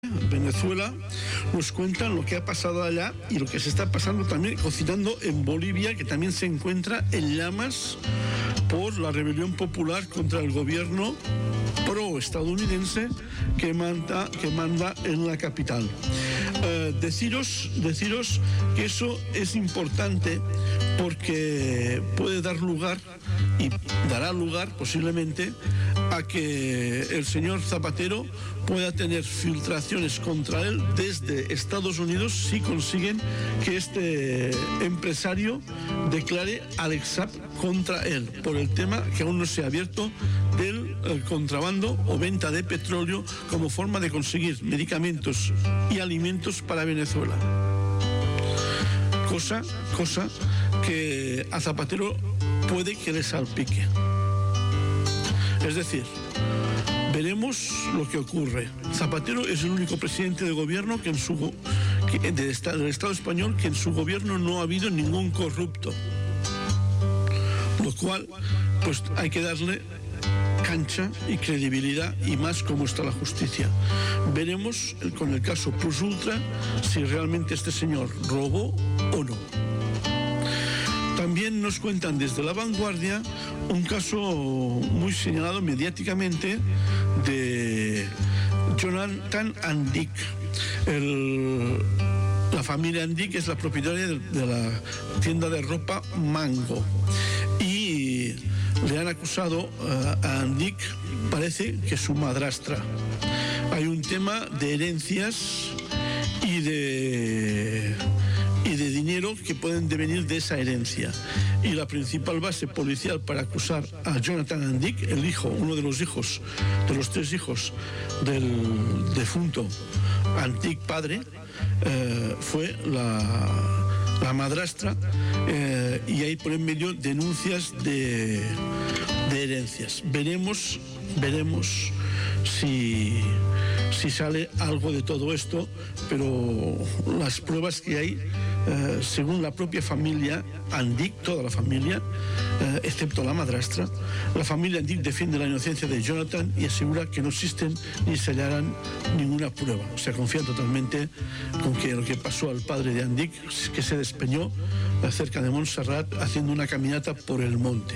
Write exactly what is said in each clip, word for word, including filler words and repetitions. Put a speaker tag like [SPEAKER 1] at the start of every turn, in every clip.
[SPEAKER 1] Venezuela, nos cuentan lo que ha pasado allá y lo que se está pasando también, cocinando en Bolivia, que también se encuentra en llamas por la rebelión popular contra el gobierno pro-estadounidense que manda, que manda en la capital. Eh, deciros, deciros que eso es importante porque puede dar lugar y dará lugar posiblemente a que el señor Zapatero pueda tener filtraciones contra él desde Estados Unidos si consiguen que este empresario declare al Exap contra él por el tema que aún no se ha abierto del eh, contrabando o venta de petróleo como forma de conseguir medicamentos y alimentos para Venezuela. Cosa, cosa que a Zapatero puede que le salpique. Es decir, veremos lo que ocurre. Zapatero es el único presidente de gobierno que en su que, de, del Estado español que en su gobierno no ha habido ningún corrupto. Lo cual, pues hay que darle cancha y credibilidad y más cómo está la justicia. Veremos con el caso Plus Ultra si realmente este señor robó o no. También nos cuentan desde La Vanguardia un caso muy señalado mediáticamente de Jonathan Andic. El, la familia Andic es la propietaria de, de la tienda de ropa Mango y le han acusado uh, a Andic, parece que su madrastra. Hay un tema de herencias y de... y de dinero que pueden devenir de esa herencia. Y la principal base policial para acusar a Jonathan Andic, el hijo, uno de los hijos, de los tres hijos del defunto Andic padre, eh, fue la, la madrastra, eh, y hay por en medio denuncias de, de herencias. Veremos, veremos si... si sale algo de todo esto, pero las pruebas que hay, eh, según la propia familia Andic, toda la familia, eh, excepto la madrastra, la familia Andic defiende la inocencia de Jonathan y asegura que no existen ni se hallarán ninguna prueba. O sea, confían totalmente con que lo que pasó al padre de Andic, que se despeñó cerca de Montserrat haciendo una caminata por el monte.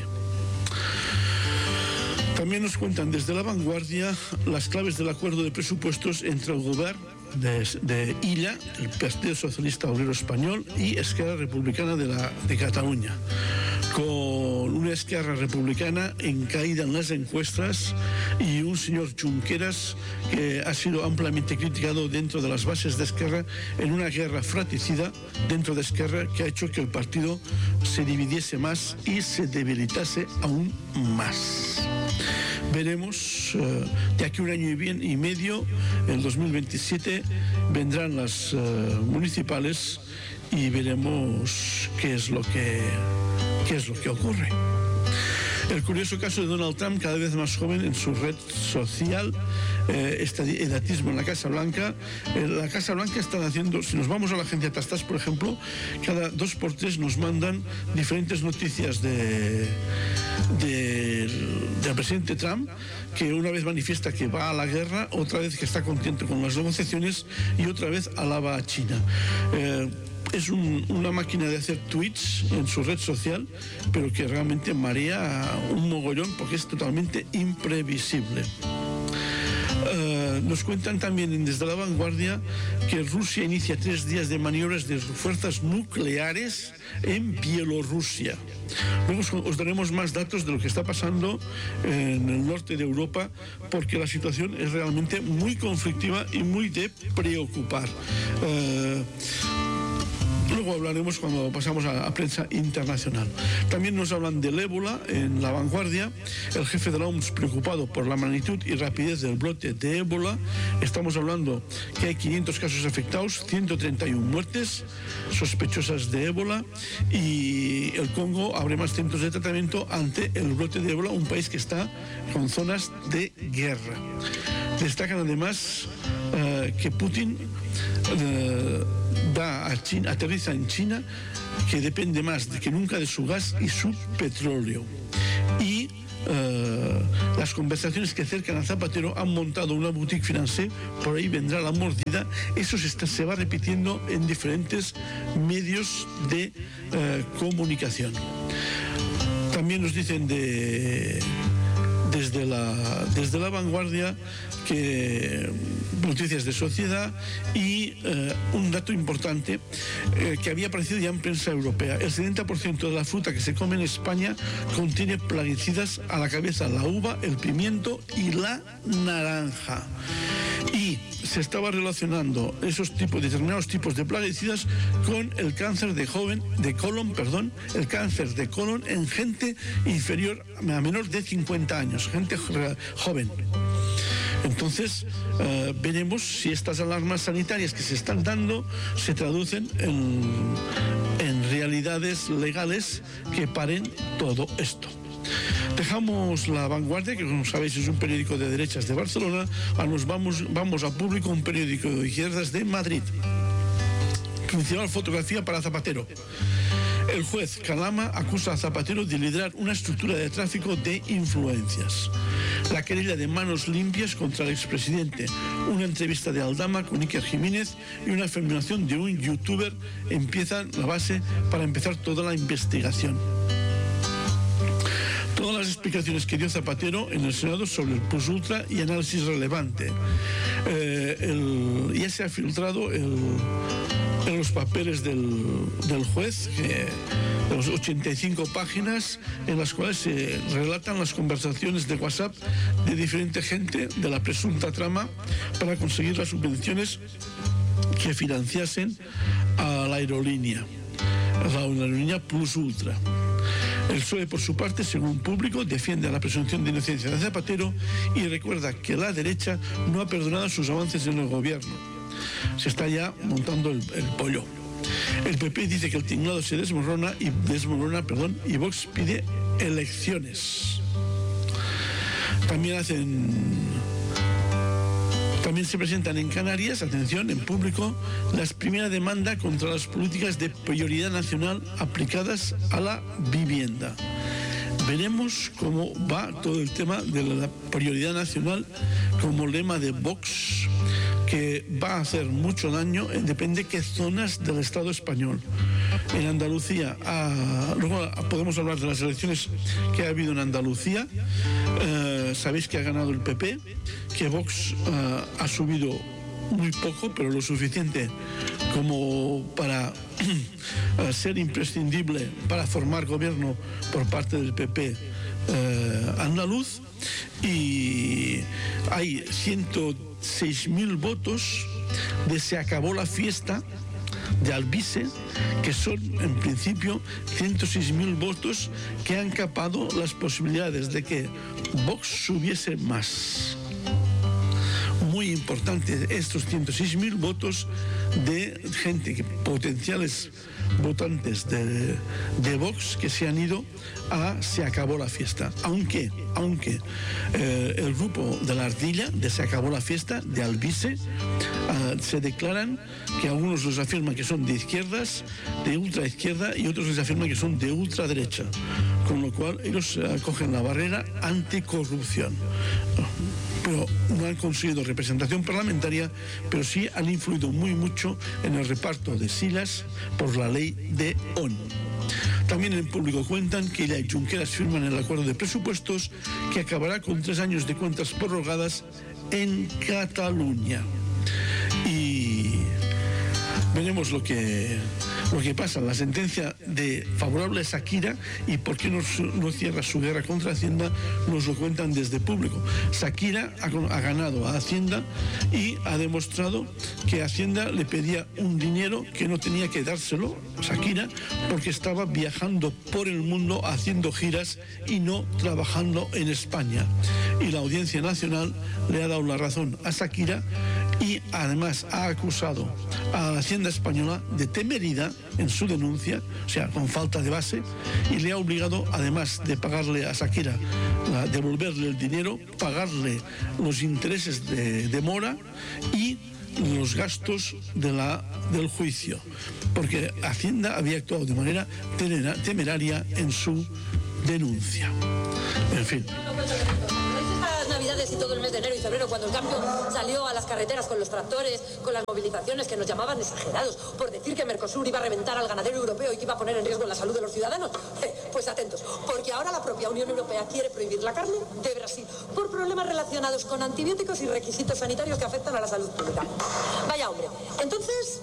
[SPEAKER 1] También nos cuentan desde La Vanguardia las claves del acuerdo de presupuestos entre el gobierno de, de Illa, el Partido Socialista Obrero Español, y Esquerra Republicana de, la, de Cataluña, con una Esquerra Republicana en caída en las encuestas y un señor Junqueras que ha sido ampliamente criticado dentro de las bases de Esquerra en una guerra fratricida dentro de Esquerra que ha hecho que el partido se dividiese más y se debilitase aún más. Veremos, uh, de aquí un año y, bien, y medio, en dos mil veintisiete, vendrán las uh, municipales y veremos qué es lo que, qué es lo que ocurre. El curioso caso de Donald Trump, cada vez más joven en su red social, eh, este edatismo en la Casa Blanca. Eh, la Casa Blanca está haciendo, si nos vamos a la agencia Tastas, por ejemplo, cada dos por tres nos mandan diferentes noticias de, de, del presidente Trump, que una vez manifiesta que va a la guerra, otra vez que está contento con las negociaciones y otra vez alaba a China. Eh, Es un, una máquina de hacer tweets en su red social, pero que realmente marea un mogollón porque es totalmente imprevisible. Uh, nos cuentan también desde La Vanguardia que Rusia inicia tres días de maniobras de fuerzas nucleares en Bielorrusia. Luego os daremos más datos de lo que está pasando en el norte de Europa, porque la situación es realmente muy conflictiva y muy de preocupar. Uh, Luego hablaremos cuando pasamos a, a prensa internacional. También nos hablan del ébola en La Vanguardia. El jefe de la O M S preocupado por la magnitud y rapidez del brote de ébola. Estamos hablando que hay quinientos casos afectados, ciento treinta y una muertes sospechosas de ébola y el Congo abre más centros de tratamiento ante el brote de ébola, un país que está con zonas de guerra. Destacan además uh, que Putin uh, da a China, aterriza en China, que depende más de que nunca de su gas y su petróleo. Y uh, la las conversaciones que cercan a Zapatero han montado una boutique financiera, por ahí vendrá la mordida. Eso se, está, se va repitiendo en diferentes medios de eh, comunicación. También nos dicen de, desde, la, desde la Vanguardia que noticias de sociedad y eh, un dato importante eh, que había aparecido ya en prensa europea. El setenta por ciento de la fruta que se come en España contiene plaguicidas, a la cabeza la uva, el pimiento y la naranja. Y se estaba relacionando esos tipos, determinados tipos de plaguicidas con el cáncer de joven, de colon, perdón, el cáncer de colon en gente inferior a menor de cincuenta años, gente joven. Entonces, eh, veremos si estas alarmas sanitarias que se están dando se traducen en, en realidades legales que paren todo esto. Dejamos La Vanguardia, que como sabéis es un periódico de derechas de Barcelona, a nos vamos, vamos a Público, un periódico de izquierdas de Madrid. Principal fotografía para Zapatero. El juez Calama acusa a Zapatero de liderar una estructura de tráfico de influencias. La querella de manos limpias contra el expresidente, una entrevista de Aldama con Iker Jiménez y una afirmación de un youtuber empiezan la base para empezar toda la investigación. Todas las explicaciones que dio Zapatero en el Senado sobre el plus ultra y análisis relevante. Eh, el, ya se ha filtrado el, en los papeles del, del juez, que, de los ochenta y cinco páginas en las cuales se relatan las conversaciones de WhatsApp de diferente gente de la presunta trama para conseguir las subvenciones que financiasen a la aerolínea, a la aerolínea Plus Ultra. El P S O E, por su parte, según Público, defiende a la presunción de inocencia de Zapatero y recuerda que la derecha no ha perdonado sus avances en el gobierno. Se está ya montando el, el pollo. El P P dice que el tinglado se desmorona y, desmorona, perdón, y Vox pide elecciones. También hacen... También se presentan en Canarias, atención, en Público, las primeras demandas contra las políticas de prioridad nacional aplicadas a la vivienda. Veremos cómo va todo el tema de la prioridad nacional como lema de Vox, que va a hacer mucho daño, depende de qué zonas del Estado español. En Andalucía, ah, luego podemos hablar de las elecciones que ha habido en Andalucía. Eh, sabéis que ha ganado el P P, que Vox eh, ha subido muy poco, pero lo suficiente como para ser imprescindible para formar gobierno por parte del P P eh, andaluz. Y hay ciento seis mil votos de Se acabó la fiesta de Alvise, que son en principio ciento seis mil votos que han capado las posibilidades de que Vox subiese más. Muy importante estos ciento seis mil votos de gente, que potenciales votantes de, de Vox, que se han ido a Se acabó la fiesta. Aunque, aunque eh, el grupo de la Ardilla, de Se acabó la fiesta, de Alvise, eh, se declaran que algunos los afirman que son de izquierdas, de ultraizquierda, y otros les afirman que son de ultraderecha. Con lo cual ellos eh, cogen la barrera anticorrupción. Pero no han conseguido representación parlamentaria, pero sí han influido muy mucho en el reparto de silas por la ley de O N. También en Público cuentan que ella y Junqueras firman el acuerdo de presupuestos que acabará con tres años de cuentas prorrogadas en Cataluña. Y veremos lo que, lo que pasa. La sentencia de favorable a Shakira y por qué no, no cierra su guerra contra Hacienda nos lo cuentan desde Público. Shakira ha, ha ganado a Hacienda y ha demostrado que Hacienda le pedía un dinero que no tenía que dárselo, Shakira, porque estaba viajando por el mundo haciendo giras y no trabajando en España. Y la Audiencia Nacional le ha dado la razón a Shakira y además ha acusado a la Hacienda española de temeridad en su denuncia, o sea, con falta de base, y le ha obligado, además de pagarle a Shakira, a devolverle el dinero, pagarle los intereses de, de mora y los gastos de la, del juicio, porque Hacienda había actuado de manera temeraria en su denuncia. En fin.
[SPEAKER 2] navidades y todo el mes de enero y febrero, cuando el campo salió a las carreteras con los tractores, con las movilizaciones que nos llamaban exagerados por decir que Mercosur iba a reventar al ganadero europeo y que iba a poner en riesgo la salud de los ciudadanos, eh, pues atentos, porque ahora la propia Unión Europea quiere prohibir la carne de Brasil por problemas relacionados con antibióticos y requisitos sanitarios que afectan a la salud pública. Vaya hombre, entonces,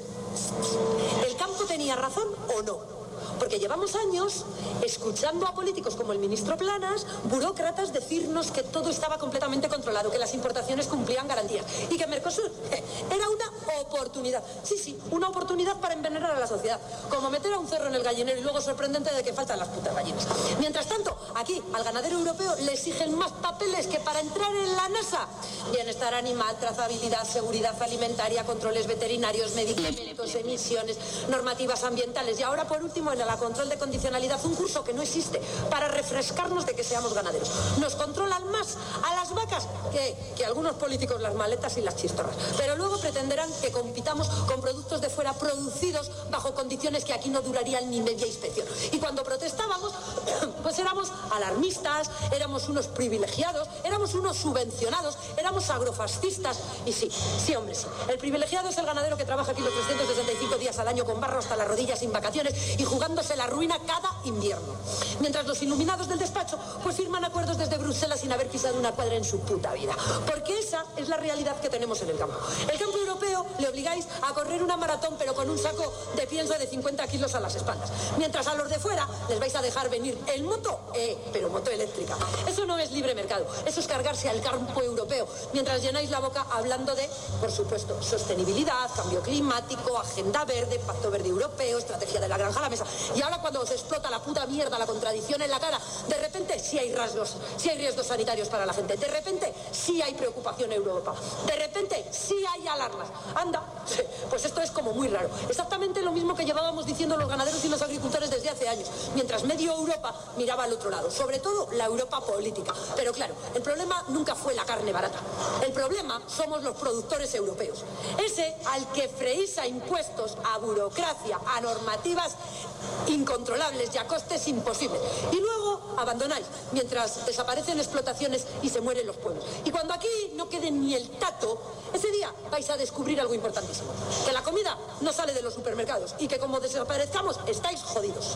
[SPEAKER 2] ¿el campo tenía razón o no? Porque llevamos años escuchando a políticos como el ministro Planas, burócratas, decirnos que todo estaba completamente controlado, que las importaciones cumplían garantías y que Mercosur eh, era una oportunidad. Sí, sí, una oportunidad para envenenar a la sociedad. Como meter a un cerro en el gallinero y luego sorprendente de que faltan las putas gallinas. Mientras tanto, aquí al ganadero europeo le exigen más papeles que para entrar en la NASA. Bienestar animal, trazabilidad, seguridad alimentaria, controles veterinarios, medicamentos, emisiones, normativas ambientales y ahora por último en el control de condicionalidad, un curso que no existe para refrescarnos de que seamos ganaderos. Nos controlan más a las vacas que, que algunos políticos las maletas y las chistorras. Pero luego pretenderán que compitamos con productos de fuera producidos bajo condiciones que aquí no durarían ni media inspección. Y cuando protestábamos, pues éramos alarmistas, éramos unos privilegiados, éramos unos subvencionados, éramos agrofascistas. Y sí, sí hombre, sí. El privilegiado es el ganadero que trabaja aquí los trescientos sesenta y cinco días al año con barro hasta las rodillas sin vacaciones y jugando la ruina cada invierno. Mientras los iluminados del despacho pues firman acuerdos desde Bruselas sin haber pisado una cuadra en su puta vida. Porque esa es la realidad que tenemos en el campo. El campo europeo le obligáis a correr una maratón pero con un saco de pienso de cincuenta kilos a las espaldas. Mientras a los de fuera les vais a dejar venir en moto, eh, pero moto eléctrica. Eso no es libre mercado, eso es cargarse al campo europeo. Mientras llenáis la boca hablando de, por supuesto, sostenibilidad, cambio climático, agenda verde, pacto verde europeo, estrategia de la granja a la mesa. Y ahora cuando os explota la puta mierda, la contradicción en la cara, de repente sí hay rasgos, sí hay riesgos sanitarios para la gente, de repente sí hay preocupación en Europa, de repente sí hay alarmas. Anda, pues esto es como muy raro. Exactamente lo mismo que llevábamos diciendo los ganaderos y los agricultores desde hace años, mientras medio Europa miraba al otro lado, sobre todo la Europa política. Pero claro, el problema nunca fue la carne barata. El problema somos los productores europeos. Ese al que freís a impuestos, a burocracia, a normativas incontrolables y a costes imposibles. Y luego abandonáis, mientras desaparecen explotaciones y se mueren los pueblos. Y cuando aquí no quede ni el tato, ese día vais a descubrir algo importantísimo. Que la comida no sale de los supermercados y que como desaparezcamos, estáis jodidos.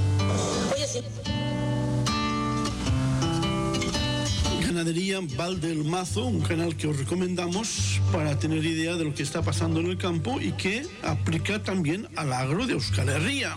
[SPEAKER 2] Oye, sí.
[SPEAKER 1] Ganadería Val del Mazo, un canal que os recomendamos para tener idea de lo que está pasando en el campo y que aplica también al agro de Euskal Herria.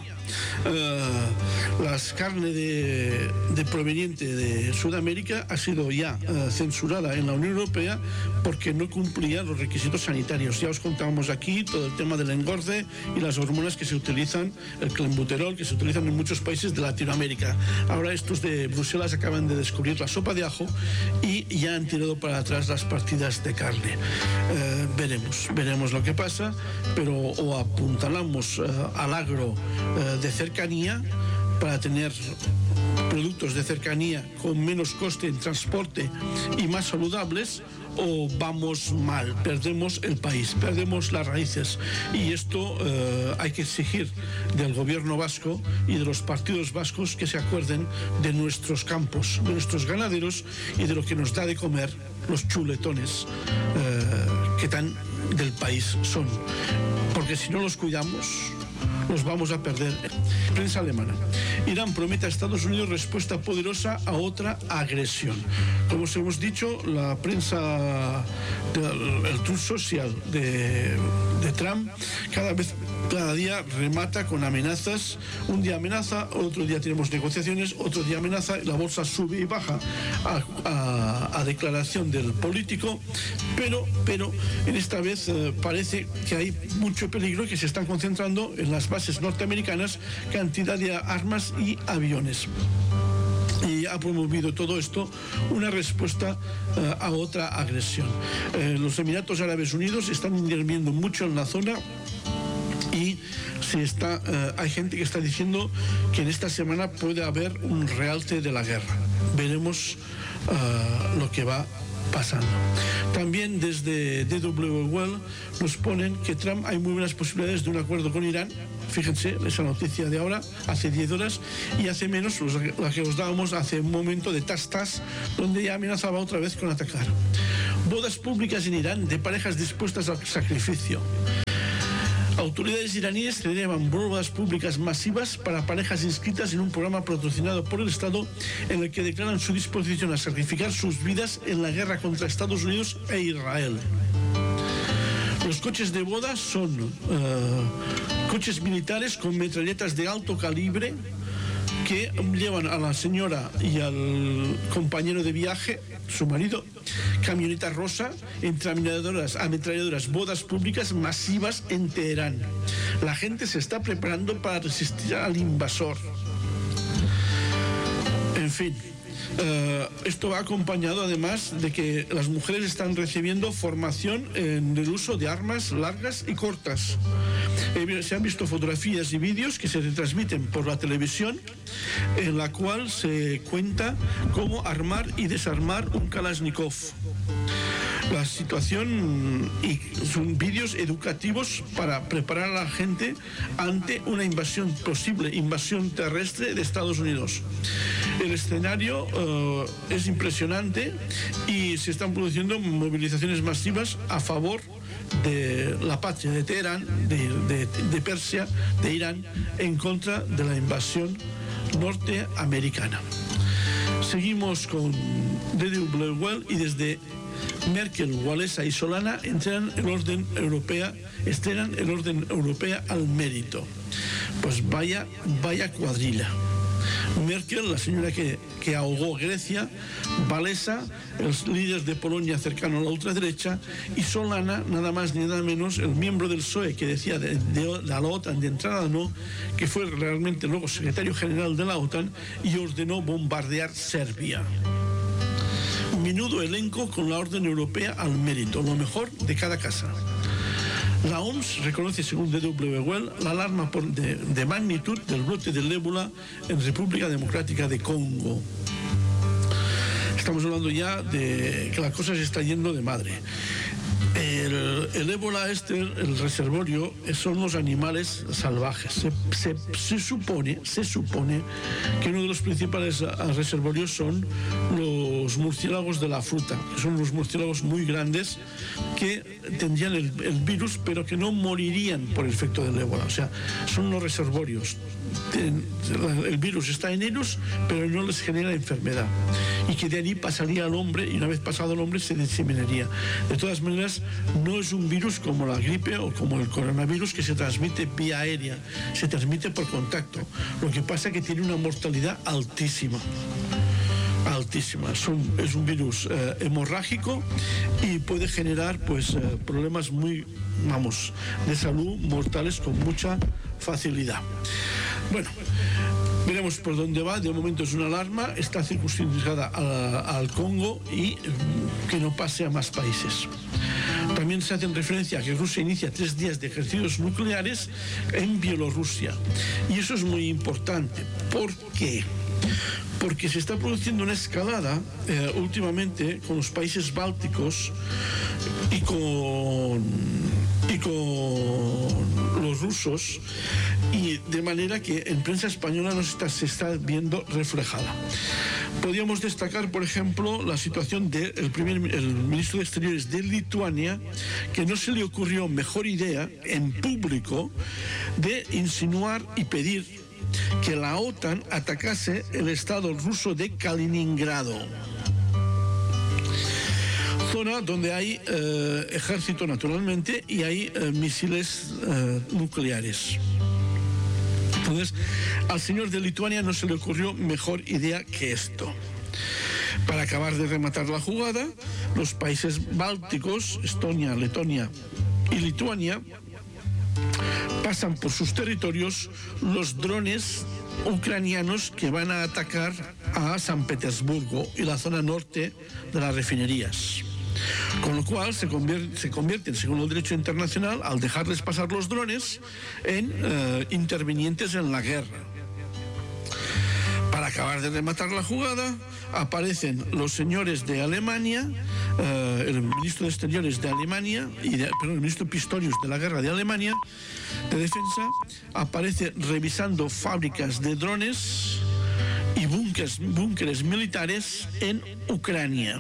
[SPEAKER 1] Uh, las carne de, de proveniente de Sudamérica ha sido ya uh, censurada en la Unión Europea porque no cumplía los requisitos sanitarios. Ya os contábamos aquí todo el tema del engorde y las hormonas que se utilizan, el clenbuterol, que se utilizan en muchos países de Latinoamérica. Ahora estos de Bruselas acaban de descubrir la sopa de ajo y ya han tirado para atrás las partidas de carne. Uh, veremos, veremos lo que pasa, pero o apuntalamos uh, al agro uh, de cercanía para tener productos de cercanía con menos coste en transporte y más saludables, o vamos mal, perdemos el país, perdemos las raíces. Y esto eh, hay que exigir del gobierno vasco y de los partidos vascos que se acuerden de nuestros campos, de nuestros ganaderos y de lo que nos da de comer los chuletones eh, que tan del país son. Porque si no los cuidamos, los vamos a perder. Prensa alemana. Irán promete a Estados Unidos respuesta poderosa a otra agresión. Como os hemos dicho, la prensa, el Truth Social de, de Trump, cada vez, cada día remata con amenazas. Un día amenaza, otro día tenemos negociaciones, otro día amenaza, la bolsa sube y baja a, a, a declaración del político, pero, pero en esta vez eh, parece que hay mucho peligro y que se están concentrando en las bases norteamericanas cantidad de armas y aviones. Y ha promovido todo esto una respuesta uh, a otra agresión. Eh, los Emiratos Árabes Unidos están interviniendo mucho en la zona y se está, uh, hay gente que está diciendo que en esta semana puede haber un realce de la guerra. Veremos uh, lo que va pasando. También desde D W World nos ponen que Trump hay muy buenas posibilidades de un acuerdo con Irán Fíjense, esa noticia de ahora, hace diez horas, y hace menos la que os dábamos hace un momento de Tas-Tas, donde ya amenazaba otra vez con atacar. Bodas públicas en Irán de parejas dispuestas al sacrificio. Autoridades iraníes celebran bodas públicas masivas para parejas inscritas en un programa patrocinado por el Estado en el que declaran su disposición a sacrificar sus vidas en la guerra contra Estados Unidos e Israel. Los coches de boda son uh, coches militares con metralletas de alto calibre que llevan a la señora y al compañero de viaje, su marido, camioneta rosa, entre ametralladoras, ametralladoras, bodas públicas masivas en Teherán. La gente se está preparando para resistir al invasor. En fin. Uh, esto va acompañado además de que las mujeres están recibiendo formación en el uso de armas largas y cortas. Eh, se han visto fotografías y vídeos que se retransmiten por la televisión en la cual se cuenta cómo armar y desarmar un Kalashnikov. La situación, y son vídeos educativos para preparar a la gente ante una invasión, posible invasión terrestre de Estados Unidos. El escenario uh, es impresionante y se están produciendo movilizaciones masivas a favor de la patria de Teherán, de, de, de Persia, de Irán, en contra de la invasión norteamericana. Seguimos con D W Well y desde Merkel, Walesa y Solana entrenan el orden europea, estrenan el orden europea al mérito. Pues vaya, vaya cuadrilla. Merkel, la señora que, que ahogó Grecia, Walesa, el líder de Polonia cercano a la ultraderecha, y Solana, nada más ni nada menos, el miembro del P S O E que decía de, de, de la OTAN de entrada no, que fue realmente luego secretario general de la OTAN y ordenó bombardear Serbia. Menudo elenco con la orden europea al mérito, lo mejor de cada casa. La O M S reconoce, según D W Well, la alarma por de, de magnitud del brote del ébola en República Democrática de Congo. Estamos hablando ya de que la cosa se está yendo de madre. El, el ébola este, el reservorio, son los animales salvajes. Se, se, se supone, se supone que uno de los principales reservorios son los murciélagos de la fruta, que son unos murciélagos muy grandes que tendrían el, el virus, pero que no morirían por el efecto del ébola. O sea, son los reservorios. El virus está en ellos, pero no les genera enfermedad. Y que de allí pasaría al hombre, y una vez pasado al hombre se diseminaría. De todas maneras, no es un virus como la gripe o como el coronavirus que se transmite vía aérea, se transmite por contacto. Lo que pasa es que tiene una mortalidad altísima. Altísima. Es un, es un virus eh, hemorrágico y puede generar pues eh, problemas muy, vamos, de salud mortales con mucha facilidad. Bueno, veremos por dónde va. De momento es una alarma, está circunscrita al Congo y que no pase a más países. También se hace referencia a que Rusia inicia tres días de ejercicios nucleares en Bielorrusia. Y eso es muy importante. ¿Por qué? Porque se está produciendo una escalada eh, últimamente con los países bálticos y con, y con los rusos, y de manera que en prensa española no se está, se está viendo reflejada. Podríamos destacar, por ejemplo, la situación del primer, el ministro de Exteriores de Lituania, que no se le ocurrió mejor idea en público de insinuar y pedir que la OTAN atacase el estado ruso de Kaliningrado, zona donde hay eh, ejército naturalmente y hay eh, misiles eh, nucleares. Entonces, al señor de Lituania no se le ocurrió mejor idea que esto. Para acabar de rematar la jugada, los países bálticos, Estonia, Letonia y Lituania, pasan por sus territorios los drones ucranianos que van a atacar a San Petersburgo y la zona norte de las refinerías. Con lo cual se, convier se convierten, según el derecho internacional, al dejarles pasar los drones, en eh, intervinientes en la guerra. Para Al acabar de rematar la jugada, aparecen los señores de Alemania, eh, el ministro de Exteriores de Alemania, y de, perdón, el ministro Pistorius de la Guerra de Alemania, de Defensa, aparece revisando fábricas de drones y búnkeres, búnkeres militares en Ucrania.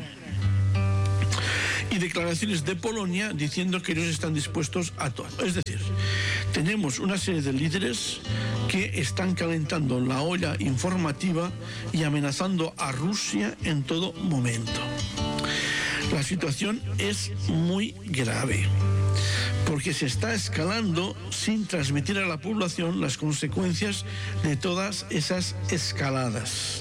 [SPEAKER 1] Y declaraciones de Polonia diciendo que ellos están dispuestos a todo. Es decir, tenemos una serie de líderes que están calentando la olla informativa y amenazando a Rusia en todo momento. La situación es muy grave, porque se está escalando sin transmitir a la población las consecuencias de todas esas escaladas.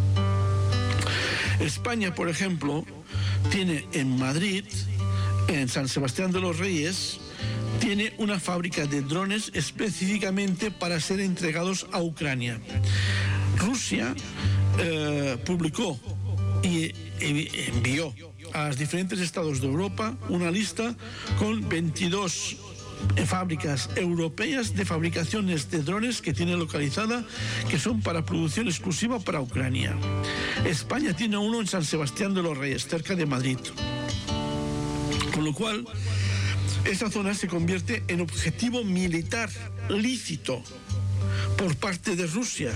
[SPEAKER 1] España, por ejemplo, tiene en Madrid, en San Sebastián de los Reyes, tiene una fábrica de drones específicamente para ser entregados a Ucrania. Rusia eh, publicó y envió a los diferentes estados de Europa una lista con veintidós fábricas europeas de fabricaciones de drones que tiene localizada, que son para producción exclusiva para Ucrania. España tiene uno en San Sebastián de los Reyes, cerca de Madrid. Con lo cual, esa zona se convierte en objetivo militar lícito por parte de Rusia.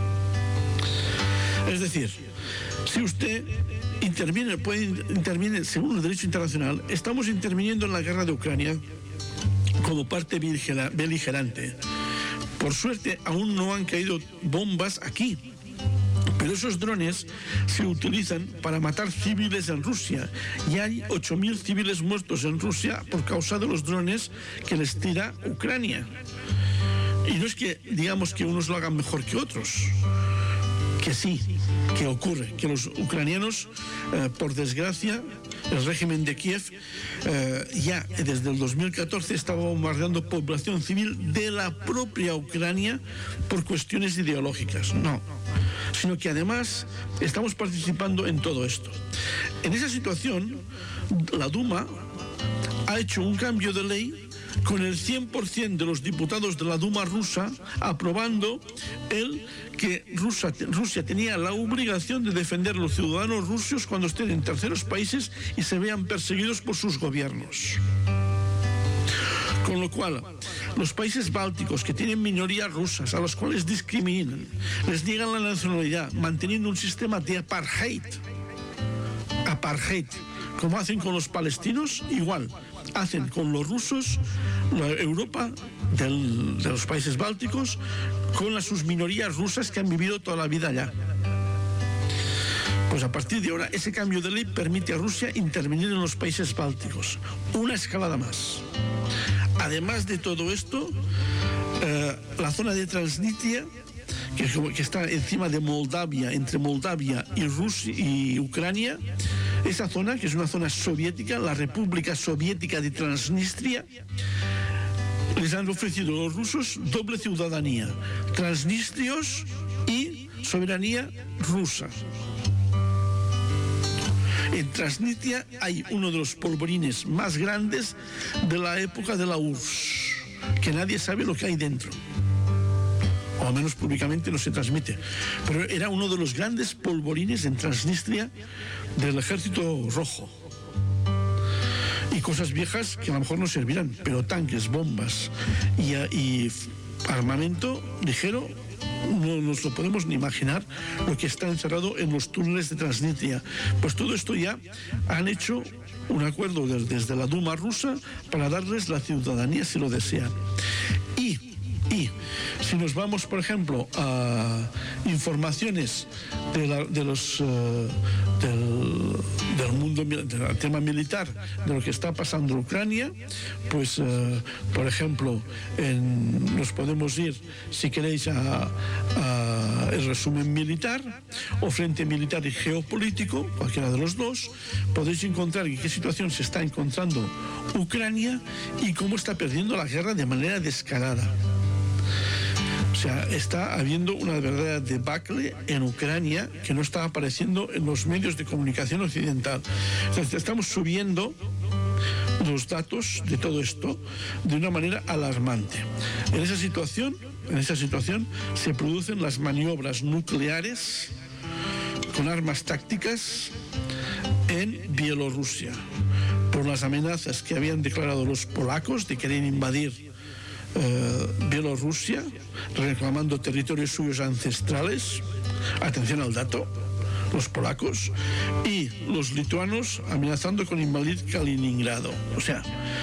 [SPEAKER 1] Es decir, si usted interviene, puede intervenir según el derecho internacional, estamos interviniendo en la guerra de Ucrania como parte beligerante. Por suerte, aún no han caído bombas aquí, pero esos drones se utilizan para matar civiles en Rusia, y hay ocho mil civiles muertos en Rusia por causa de los drones que les tira Ucrania. Y no es que digamos que unos lo hagan mejor que otros, que sí, que ocurre, que los ucranianos, eh, por desgracia, el régimen de Kiev eh, ya desde el dos mil catorce estaba bombardeando población civil de la propia Ucrania por cuestiones ideológicas. No, sino que además estamos participando en todo esto. En esa situación, la Duma ha hecho un cambio de ley con el cien por ciento de los diputados de la Duma rusa aprobando el que Rusia, Rusia tenía la obligación de defender a los ciudadanos rusos cuando estén en terceros países y se vean perseguidos por sus gobiernos. Con lo cual, los países bálticos que tienen minorías rusas, a los cuales discriminan, les niegan la nacionalidad, manteniendo un sistema de apartheid, apartheid, como hacen con los palestinos, igual hacen con los rusos, la Europa del, de los países bálticos, con las, sus minorías rusas que han vivido toda la vida allá. Pues a partir de ahora, ese cambio de ley permite a Rusia intervenir en los países bálticos. Una escalada más. Además de todo esto, eh, la zona de Transnistria, que, que está encima de Moldavia, entre Moldavia y Rusia y Ucrania, esa zona, que es una zona soviética, la República Soviética de Transnistria, les han ofrecido a los rusos doble ciudadanía, transnistrios y soberanía rusa. En Transnistria hay uno de los polvorines más grandes de la época de la U R S S, que nadie sabe lo que hay dentro, o al menos públicamente no se transmite, pero era uno de los grandes polvorines en Transnistria del Ejército Rojo. Y cosas viejas que a lo mejor no servirán, pero tanques, bombas y, y armamento ligero, no nos lo podemos ni imaginar lo que está encerrado en los túneles de Transnistria. Pues todo esto ya han hecho un acuerdo desde la Duma rusa para darles la ciudadanía si lo desean. Y Y si nos vamos, por ejemplo, a informaciones de, la, de los, uh, del, del mundo, del tema militar, de lo que está pasando en Ucrania, pues, uh, por ejemplo, en, nos podemos ir, si queréis, a, a el resumen militar o frente militar y geopolítico, cualquiera de los dos, podéis encontrar en qué situación se está encontrando Ucrania y cómo está perdiendo la guerra de manera descarada. O sea, está habiendo una verdadera debacle en Ucrania que no está apareciendo en los medios de comunicación occidental. Entonces, estamos subiendo los datos de todo esto de una manera alarmante. En esa situación, en esa situación se producen las maniobras nucleares con armas tácticas en Bielorrusia por las amenazas que habían declarado los polacos de querer invadir eh, Bielorrusia, reclamando territorios suyos ancestrales. Atención al dato, los polacos, y los lituanos amenazando con invadir Kaliningrado. O sea,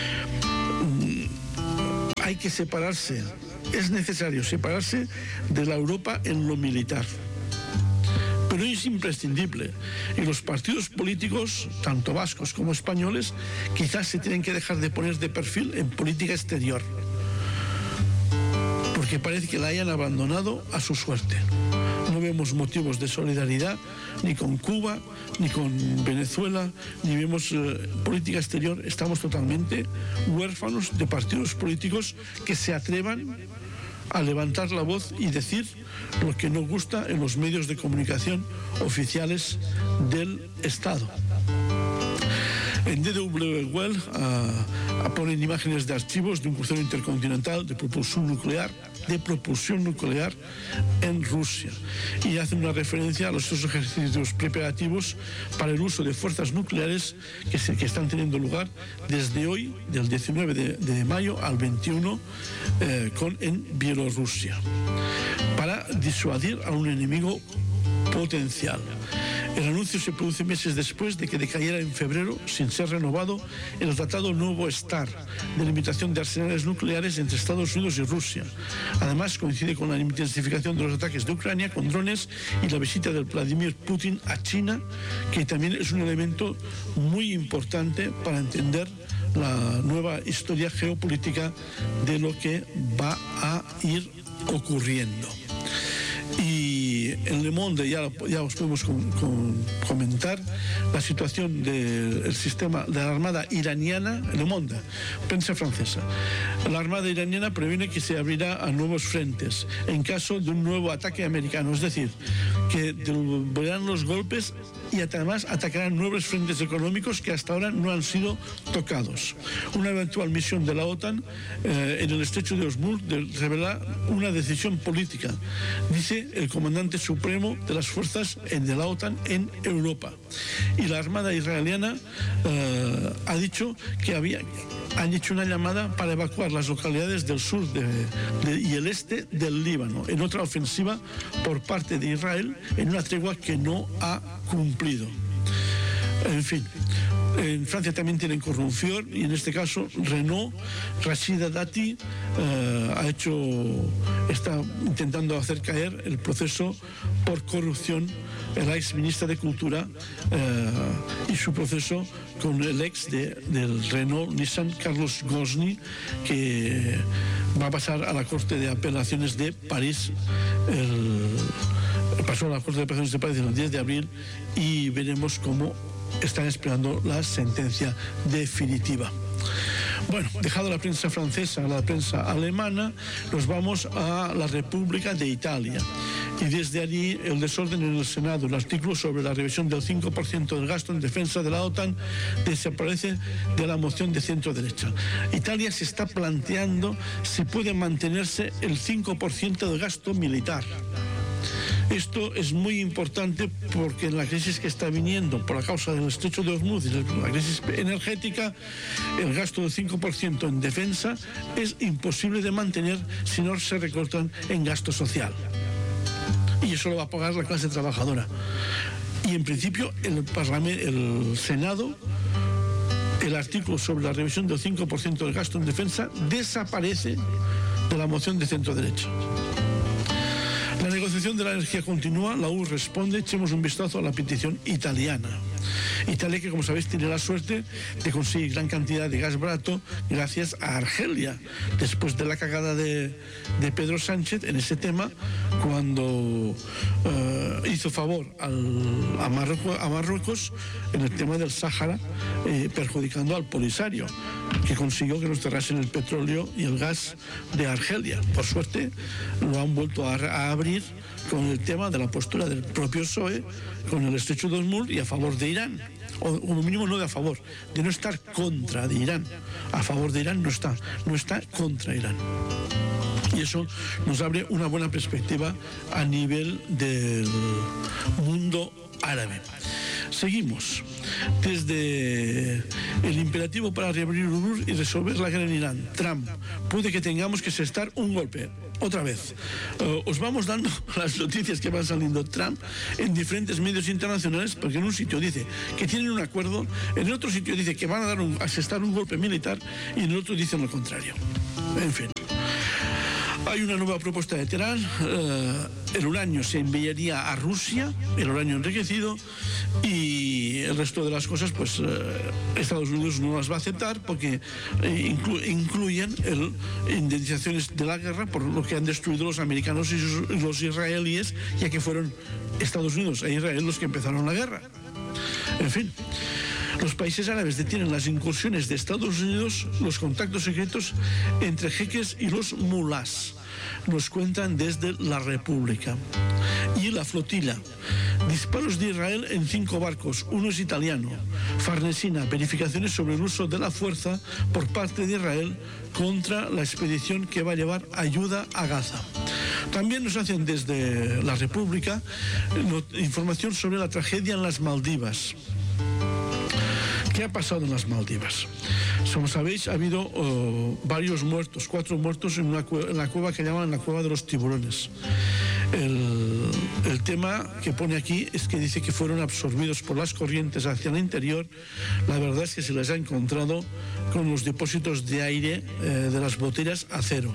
[SPEAKER 1] hay que separarse, es necesario separarse de la Europa en lo militar. Pero es imprescindible. Y los partidos políticos, tanto vascos como españoles, quizás se tienen que dejar de poner de perfil en política exterior, porque parece que la hayan abandonado a su suerte. No vemos motivos de solidaridad ni con Cuba, ni con Venezuela, ni vemos eh, política exterior. Estamos totalmente huérfanos de partidos políticos que se atrevan a levantar la voz y decir lo que nos gusta en los medios de comunicación oficiales del Estado. En D W Well uh, ponen imágenes de archivos de un crucero intercontinental de propulsión nuclear, de propulsión nuclear en Rusia, y hacen una referencia a los ejercicios preparativos para el uso de fuerzas nucleares que, se, que están teniendo lugar desde hoy, del diecinueve de, de mayo al veintiuno, eh, con, en Bielorrusia, para disuadir a un enemigo potencial. El anuncio se produce meses después de que decayera en febrero, sin ser renovado, el Tratado Nuevo START de limitación de arsenales nucleares entre Estados Unidos y Rusia. Además, coincide con la intensificación de los ataques de Ucrania con drones y la visita de Vladimir Putin a China, que también es un elemento muy importante para entender la nueva historia geopolítica de lo que va a ir ocurriendo. Y en Le Monde ya, ya os podemos con, con, comentar la situación del sistema de la Armada iraniana. Le Monde, prensa francesa. La Armada iraniana previene que se abrirá a nuevos frentes en caso de un nuevo ataque americano, es decir, que devolverán los golpes y además atacarán nuevos frentes económicos que hasta ahora no han sido tocados. Una eventual misión de la OTAN eh, en el estrecho de Hormuz revela una decisión política, dice el comandante supremo de las fuerzas de la OTAN en Europa. Y la Armada israeliana eh, ha dicho que había, han hecho una llamada para evacuar las localidades del sur de, de, y el este del Líbano, en otra ofensiva por parte de Israel, en una tregua que no ha cumplido. En fin, en Francia también tienen corrupción, y en este caso Renault, Rachida Dati eh, ha hecho, está intentando hacer caer el proceso por corrupción, el ex ministra de Cultura eh, y su proceso con el ex de, del Renault Nissan, Carlos Ghosn, que va a pasar a la Corte de Apelaciones de París. El, pasó a la Corte de Apelaciones de París el diez de abril, y veremos cómo están esperando la sentencia definitiva. Bueno, dejado la prensa francesa, la prensa alemana, nos vamos a la República de Italia. Y desde allí el desorden en el Senado, el artículo sobre la revisión del cinco por ciento del gasto en defensa de la OTAN desaparece de la moción de centro derecha. Italia se está planteando si puede mantenerse el cinco por ciento del gasto militar. Esto es muy importante porque en la crisis que está viniendo por la causa del estrecho de Hormuz y la crisis energética, el gasto del cinco por ciento en defensa es imposible de mantener si no se recortan en gasto social. Y eso lo va a pagar la clase trabajadora. Y en principio el Parlamento, el Senado, el artículo sobre la revisión del cinco por ciento del gasto en defensa desaparece de la moción de centro derecha. La negociación de la energía continúa, la U responde, echemos un vistazo a la petición italiana. Italia, que como sabéis tiene la suerte de conseguir gran cantidad de gas barato gracias a Argelia, después de la cagada de, de Pedro Sánchez en ese tema, cuando uh, hizo favor al, a, Marruecos, a Marruecos en el tema del Sáhara, eh, perjudicando al Polisario. que consiguió que nos cerrasen el petróleo y el gas de Argelia. Por suerte lo han vuelto a, a abrir con el tema de la postura del propio P S O E con el estrecho de Hormuz y a favor de Irán, o como mínimo no de a favor, de no estar contra de Irán. A favor de Irán no está, no está contra Irán. Y eso nos abre una buena perspectiva a nivel del mundo árabe. Seguimos. Desde el imperativo para reabrir Hormuz y resolver la guerra en Irán, Trump, puede que tengamos que asestar un golpe. Otra vez, uh, os vamos dando las noticias que van saliendo Trump en diferentes medios internacionales, porque en un sitio dice que tienen un acuerdo, en el otro sitio dice que van a dar un, asestar un golpe militar y en el otro dicen lo contrario. En fin. Hay una nueva propuesta de Teherán. Eh, el uranio se enviaría a Rusia, el uranio enriquecido, y el resto de las cosas, pues eh, Estados Unidos no las va a aceptar porque eh, inclu incluyen el, indemnizaciones de la guerra por lo que han destruido los americanos y sus, los israelíes, ya que fueron Estados Unidos e Israel los que empezaron la guerra. En fin. Los países árabes detienen las incursiones de Estados Unidos, los contactos secretos entre jeques y los mulás. Nos cuentan desde la República. Y la flotilla. Disparos de Israel en cinco barcos, uno es italiano. Farnesina, verificaciones sobre el uso de la fuerza por parte de Israel contra la expedición que va a llevar ayuda a Gaza. También nos hacen desde la República información sobre la tragedia en las Maldivas. ¿Qué ha pasado en las Maldivas? Como sabéis, ha habido uh, varios muertos, cuatro muertos en, una cueva, en la cueva que llaman la cueva de los tiburones. El, el tema que pone aquí es que dice que fueron absorbidos por las corrientes hacia el interior. La verdad es que se les ha encontrado con los depósitos de aire eh, de las botellas a cero.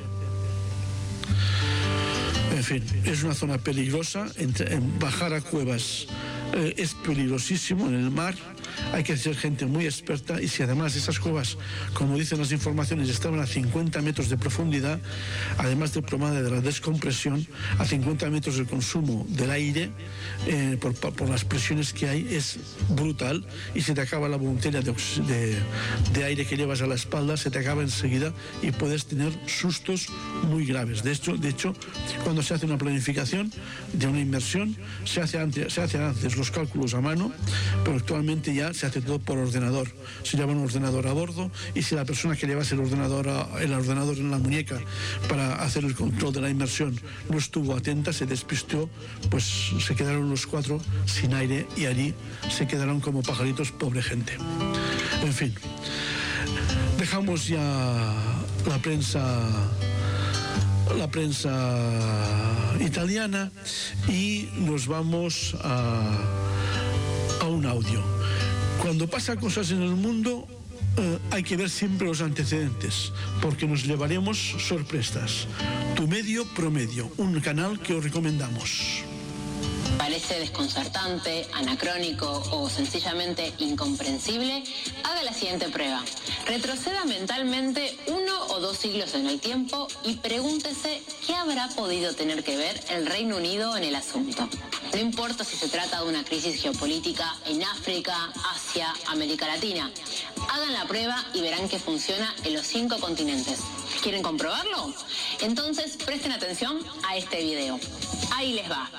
[SPEAKER 1] En fin, es una zona peligrosa. En, en bajar a cuevas eh, es peligrosísimo en el mar. Hay que ser gente muy experta, y si además esas cuevas, como dicen las informaciones, estaban a cincuenta metros de profundidad, además del problema de la descompresión, a cincuenta metros del consumo del aire, eh, por, por las presiones que hay, es brutal, y se te acaba la botella de, de, de aire que llevas a la espalda, se te acaba enseguida y puedes tener sustos muy graves. De hecho, de hecho cuando se hace una planificación de una inversión, se hace antes, se hacen antes los cálculos a mano, pero actualmente ya se hace todo por ordenador. Se lleva un ordenador a bordo, y si la persona que llevase el ordenador, a, el ordenador en la muñeca para hacer el control de la inmersión no estuvo atenta, se despistó, pues se quedaron los cuatro sin aire y allí se quedaron como pajaritos, pobre gente. En fin, dejamos ya la prensa la prensa italiana y nos vamos a, a un audio. Cuando pasa cosas en el mundo, eh, hay que ver siempre los antecedentes, porque nos llevaremos sorpresas. Tu Medio Promedio, un canal que os recomendamos.
[SPEAKER 3] Parece desconcertante, anacrónico o sencillamente incomprensible, haga la siguiente prueba. Retroceda mentalmente uno o dos siglos en el tiempo y pregúntese qué habrá podido tener que ver el Reino Unido en el asunto. No importa si se trata de una crisis geopolítica en África, Asia, América Latina. Hagan la prueba y verán que funciona en los cinco continentes. ¿Quieren comprobarlo? Entonces presten atención a este video. Ahí les va.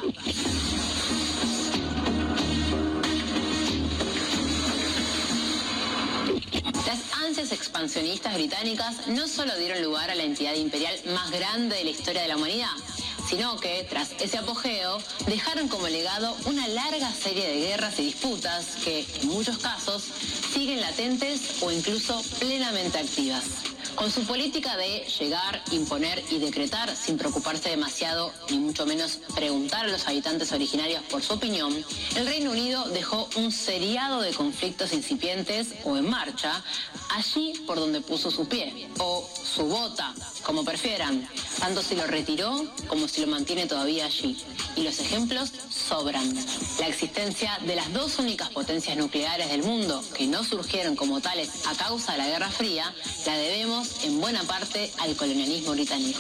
[SPEAKER 3] Las ansias expansionistas británicas no solo dieron lugar a la entidad imperial más grande de la historia de la humanidad, sino que, tras ese apogeo, dejaron como legado una larga serie de guerras y disputas que, en muchos casos, siguen latentes o incluso plenamente activas. Con su política de llegar, imponer y decretar sin preocuparse demasiado, ni mucho menos preguntar a los habitantes originarios por su opinión, el Reino Unido dejó un seriado de conflictos incipientes o en marcha, allí por donde puso su pie, o su bota, como prefieran, tanto si lo retiró como si lo mantiene todavía allí. Y los ejemplos sobran. La existencia de las dos únicas potencias nucleares del mundo, que no surgieron como tales a causa de la Guerra Fría, la debemos en buena parte al colonialismo británico.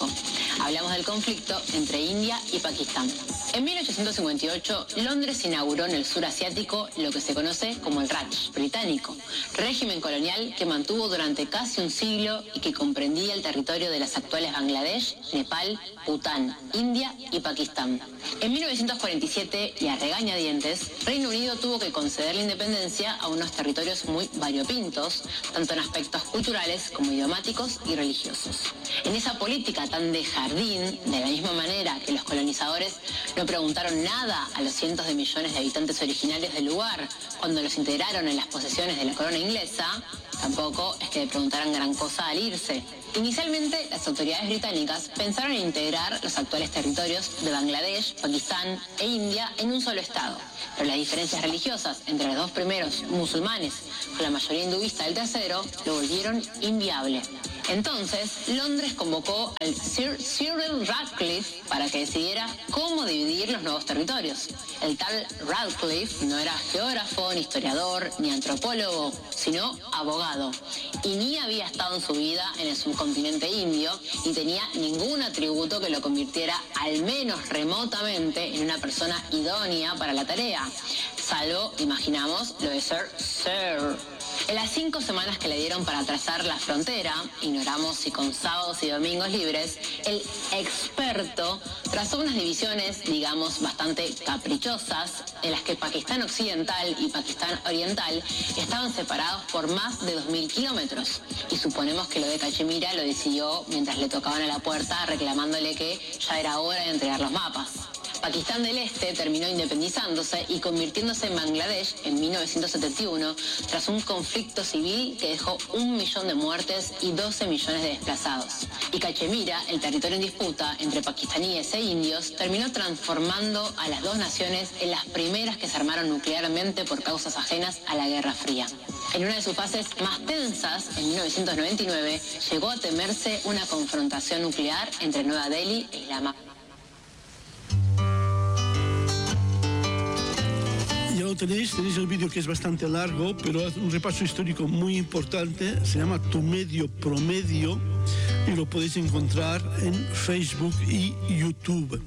[SPEAKER 3] Hablamos del conflicto entre India y Pakistán. En mil ochocientos cincuenta y ocho, Londres inauguró en el sur asiático lo que se conoce como el Raj británico, régimen colonial que mantuvo durante casi un siglo y que comprendía el territorio de las actuales Bangladesh, Nepal, Bután, India y Pakistán. En mil novecientos cuarenta y siete, y a regañadientes, Reino Unido tuvo que conceder la independencia a unos territorios muy variopintos, tanto en aspectos culturales como idiomáticos y religiosos. En esa política tan de jardín, de la misma manera que los colonizadores no preguntaron nada a los cientos de millones de habitantes originarios del lugar cuando los integraron en las posesiones de la corona inglesa, tampoco es que le preguntaran gran cosa al irse. Inicialmente, las autoridades británicas pensaron en integrar los actuales territorios de Bangladesh, Pakistán e India en un solo estado, pero las diferencias religiosas entre los dos primeros musulmanes con la mayoría hinduista del tercero lo volvieron inviable. Entonces, Londres convocó al Sir Cyril Radcliffe para que decidiera cómo dividir los nuevos territorios. El tal Radcliffe no era geógrafo, ni historiador, ni antropólogo, sino abogado. Y ni había estado en su vida en el subcontinente indio, ni tenía ningún atributo que lo convirtiera, al menos remotamente, en una persona idónea para la tarea. Salvo, imaginamos, lo de ser Sir. En las cinco semanas que le dieron para trazar la frontera, ignoramos si con sábados y domingos libres, el experto trazó unas divisiones, digamos, bastante caprichosas, en las que Pakistán Occidental y Pakistán Oriental estaban separados por más de dos mil kilómetros. Y suponemos que lo de Cachemira lo decidió mientras le tocaban a la puerta reclamándole que ya era hora de entregar los mapas. Pakistán del Este terminó independizándose y convirtiéndose en Bangladesh en mil novecientos setenta y uno tras un conflicto civil que dejó un millón de muertes y doce millones de desplazados. Y Cachemira, el territorio en disputa entre pakistaníes e indios, terminó transformando a las dos naciones en las primeras que se armaron nuclearmente por causas ajenas a la Guerra Fría. En una de sus fases más tensas, en mil novecientos noventa y nueve, llegó a temerse una confrontación nuclear entre Nueva Delhi e Islamabad.
[SPEAKER 1] Ya lo tenéis, tenéis el vídeo que es bastante largo, pero hace un repaso histórico muy importante, se llama Tu Medio Promedio y lo podéis encontrar en Facebook y YouTube.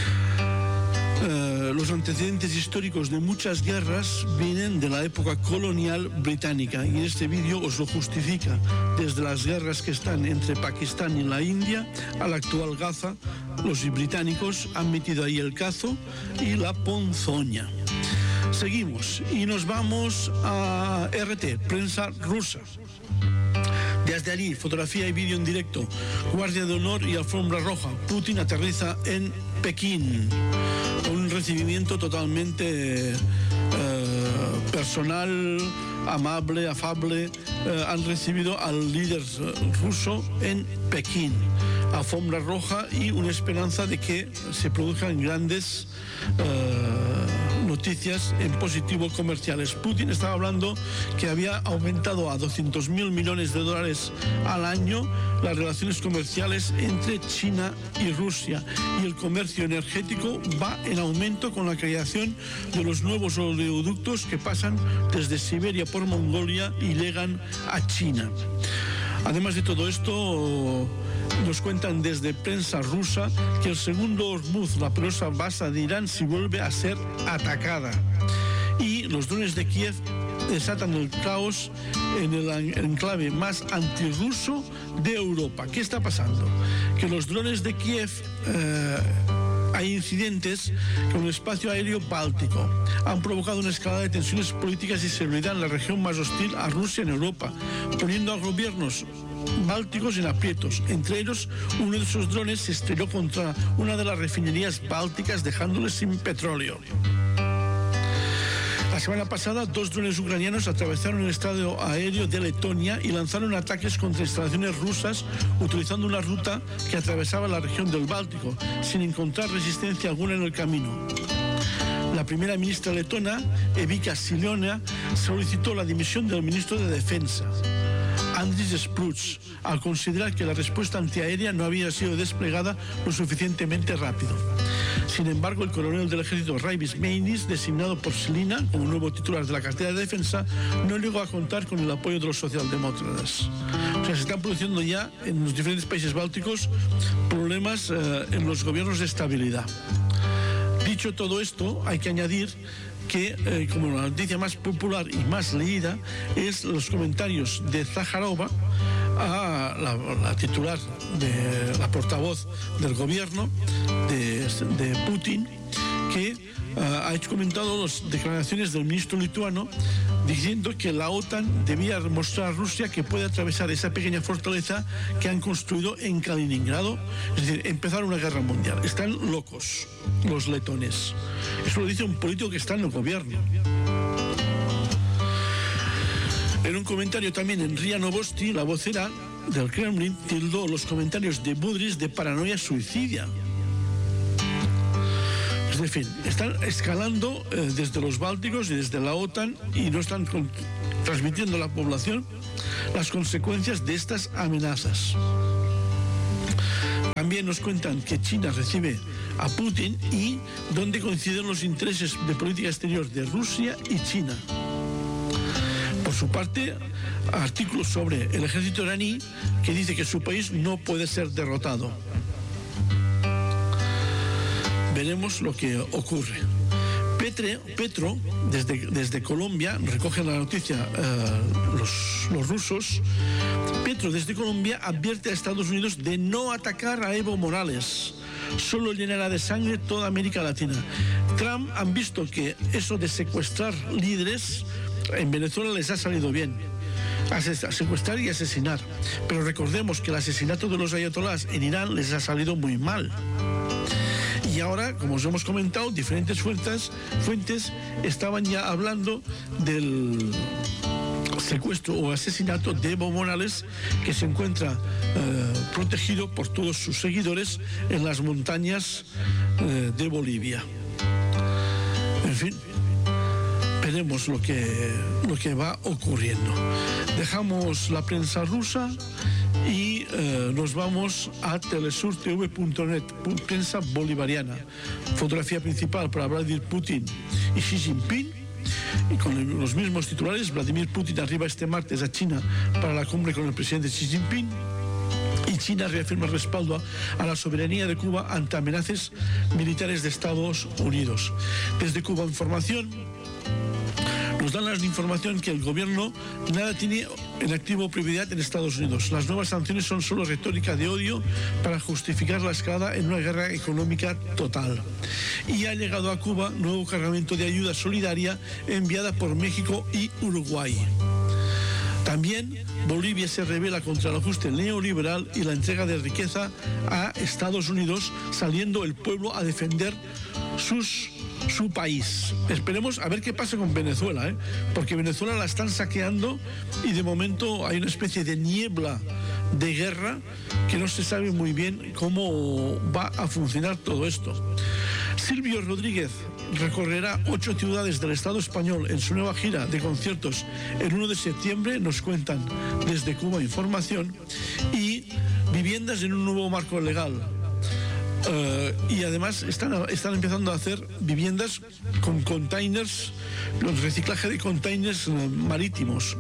[SPEAKER 1] Uh, los antecedentes históricos de muchas guerras vienen de la época colonial británica y este vídeo os lo justifica, desde las guerras que están entre Pakistán y la India a la actual Gaza. Los británicos han metido ahí el cazo y la ponzoña. Seguimos y nos vamos a R T, prensa rusa. Desde allí, fotografía y vídeo en directo, guardia de honor y alfombra roja. Putin aterriza en Pekín. Un recibimiento totalmente eh, personal, amable, afable. Eh, han recibido al líder ruso en Pekín. Alfombra roja y una esperanza de que se produzcan grandes uh, noticias en positivo comerciales. Putin estaba hablando que había aumentado a doscientos mil millones de dólares al año las relaciones comerciales entre China y Rusia, y el comercio energético va en aumento con la creación de los nuevos oleoductos que pasan desde Siberia por Mongolia y llegan a China. Además de todo esto, nos cuentan desde prensa rusa que el segundo Hormuz, la peligrosa base de Irán, se vuelve a ser atacada. Y los drones de Kiev desatan el caos en el enclave más antirruso de Europa. ¿Qué está pasando? Que los drones de Kiev... Eh, Hay incidentes con el espacio aéreo báltico. Han provocado una escalada de tensiones políticas y seguridad en la región más hostil a Rusia en Europa, poniendo a gobiernos bálticos en aprietos. Entre ellos, uno de esos drones se estrelló contra una de las refinerías bálticas, dejándoles sin petróleo. La semana pasada, dos drones ucranianos atravesaron el estadio aéreo de Letonia y lanzaron ataques contra instalaciones rusas utilizando una ruta que atravesaba la región del Báltico, sin encontrar resistencia alguna en el camino. La primera ministra letona, Evika Siliona, solicitó la dimisión del ministro de Defensa. Andris Spruch, al considerar que la respuesta antiaérea no había sido desplegada lo suficientemente rápido. Sin embargo, el coronel del ejército Raivis Meinis, designado por Slina como nuevo titular de la cartera de defensa, no llegó a contar con el apoyo de los socialdemócratas. O sea, se están produciendo ya en los diferentes países bálticos problemas eh, en los gobiernos de estabilidad. Dicho todo esto, hay que añadir que, eh, como la noticia más popular y más leída, es los comentarios de Zaharova, a la, la titular, de la portavoz del gobierno de, de Putin, que uh, ha hecho comentado las declaraciones del ministro lituano diciendo que la OTAN debía mostrar a Rusia que puede atravesar esa pequeña fortaleza que han construido en Kaliningrado, es decir, empezar una guerra mundial. Están locos los letones. Eso lo dice un político que está en el gobierno. En un comentario también en R I A Novosti, la vocera del Kremlin tildó los comentarios de Budrys de paranoia suicida. En fin, están escalando eh, desde los Bálticos y desde la OTAN y no están con, transmitiendo a la población las consecuencias de estas amenazas. También nos cuentan que China recibe a Putin y donde coinciden los intereses de política exterior de Rusia y China. Por su parte, artículos sobre el ejército iraní que dice que su país no puede ser derrotado. Veremos lo que ocurre. Petre, Petro, desde, desde Colombia, recogen la noticia eh, los, los rusos, Petro desde Colombia advierte a Estados Unidos de no atacar a Evo Morales. Solo llenará de sangre toda América Latina. Trump han visto que eso de secuestrar líderes en Venezuela les ha salido bien. A secuestrar y asesinar. Pero recordemos que el asesinato de los ayatolás en Irán les ha salido muy mal. Y ahora, como os hemos comentado, diferentes fuentes, fuentes estaban ya hablando del secuestro o asesinato de Evo Morales, que se encuentra eh, protegido por todos sus seguidores en las montañas eh, de Bolivia. En fin, veremos lo que, lo que va ocurriendo. Dejamos la prensa rusa y eh, nos vamos a telesur t v punto net, prensa bolivariana. Fotografía principal para Vladimir Putin y Xi Jinping, y con los mismos titulares. Vladimir Putin arriba este martes a China para la cumbre con el presidente Xi Jinping, y China reafirma el respaldo a, a la soberanía de Cuba ante amenazas militares de Estados Unidos. Desde Cuba Información nos dan la información que el gobierno nada tiene en activo prioridad en Estados Unidos. Las nuevas sanciones son solo retórica de odio para justificar la escalada en una guerra económica total. Y ha llegado a Cuba nuevo cargamento de ayuda solidaria enviada por México y Uruguay. También Bolivia se rebela contra el ajuste neoliberal y la entrega de riqueza a Estados Unidos, saliendo el pueblo a defender sus su país. Esperemos a ver qué pasa con Venezuela, ¿eh? Porque Venezuela la están saqueando y de momento hay una especie de niebla de guerra que no se sabe muy bien cómo va a funcionar todo esto. Silvio Rodríguez recorrerá ocho ciudades del Estado español en su nueva gira de conciertos el primero de septiembre, nos cuentan desde Cuba Información, y viviendas en un nuevo marco legal. Uh, y además están, están empezando a hacer viviendas con containers, el reciclaje de containers uh, marítimos,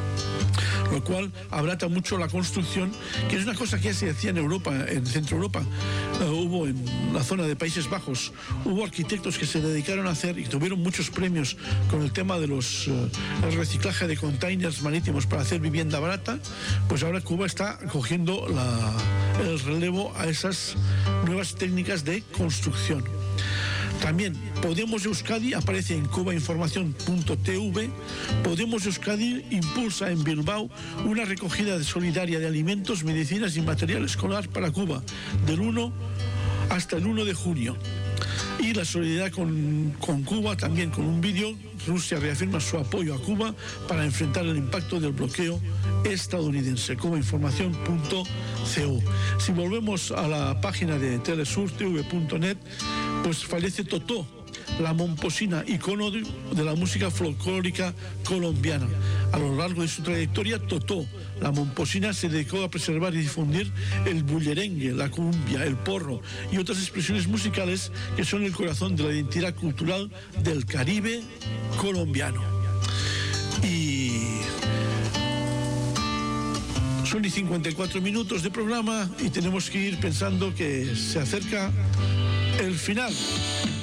[SPEAKER 1] lo cual abrata mucho la construcción, que es una cosa que ya se hacía en Europa, en Centro Europa. Uh, hubo en la zona de Países Bajos, hubo arquitectos que se dedicaron a hacer y tuvieron muchos premios con el tema de los uh, el reciclaje de containers marítimos para hacer vivienda barata. Pues ahora Cuba está cogiendo la, el relevo a esas nuevas técnicas de construcción. También Podemos Euskadi aparece en cuba información punto t v. Podemos Euskadi impulsa en Bilbao una recogida solidaria de alimentos, medicinas y material escolar para Cuba del uno hasta el uno de junio. Y la solidaridad con, con Cuba también con un vídeo. Rusia reafirma su apoyo a Cuba para enfrentar el impacto del bloqueo estadounidense. cuba información punto co. Si volvemos a la página de telesur t v punto net, pues fallece Totó, la momposina, icono de la música folclórica colombiana. A lo largo de su trayectoria, Totó la momposina se dedicó a preservar y difundir el bullerengue, la cumbia, el porro y otras expresiones musicales que son el corazón de la identidad cultural del Caribe colombiano. Y son y cincuenta y cuatro minutos de programa y tenemos que ir pensando que se acerca el final.